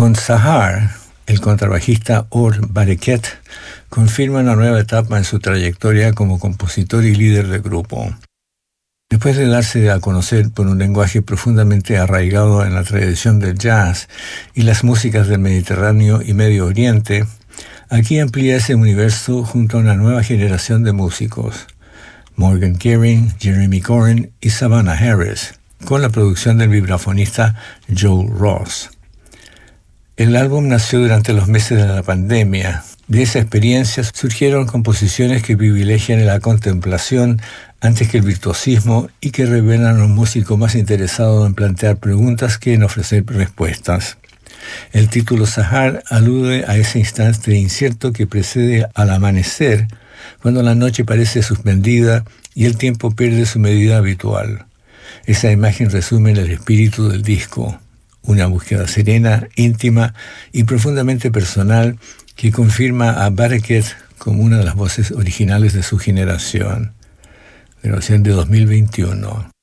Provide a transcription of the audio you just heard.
Con Sahar, el contrabajista Ord Bareket confirma una nueva etapa en su trayectoria como compositor y líder del grupo. Después de darse a conocer por un lenguaje profundamente arraigado en la tradición del jazz y las músicas del Mediterráneo y Medio Oriente, aquí amplía ese universo junto a una nueva generación de músicos, Morgan Kering, Jeremy Coren y Savannah Harris, con la producción del vibrafonista Joe Ross. El álbum nació durante los meses de la pandemia. De esa experiencia surgieron composiciones que privilegian la contemplación antes que el virtuosismo y que revelan a un músico más interesado en plantear preguntas que en ofrecer respuestas. El título Sahar alude a ese instante incierto que precede al amanecer, cuando la noche parece suspendida y el tiempo pierde su medida habitual. Esa imagen resume el espíritu del disco, una búsqueda serena, íntima y profundamente personal que confirma a Bareket como una de las voces originales de su generación. Grabación de 2021.